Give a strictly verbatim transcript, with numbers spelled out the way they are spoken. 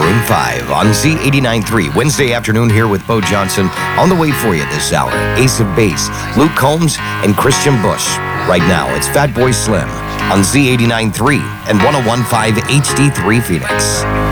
Maroon five on Z eighty-nine point three. Wednesday afternoon here with Bo Johnson. On the way for you this hour, Ace of Base, Luke Combs, and Christian Bush. Right now, it's Fatboy Slim on Z eighty-nine point three and one oh one point five H D three Phoenix.